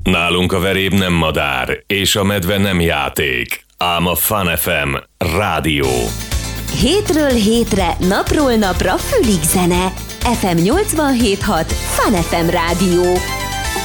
Nálunk a veréb nem madár, és a medve nem játék, ám a Fun FM rádió. Hétről hétre, napról napra fülig zene. FM 87.6 Fun FM rádió.